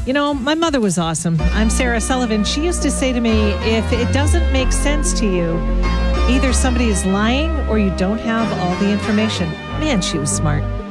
You know, my mother was awesome. I'm Sarah Sullivan. She used to say to me, if it doesn't make sense to you, either somebody is lying or you don't have all the information. Man, she was smart.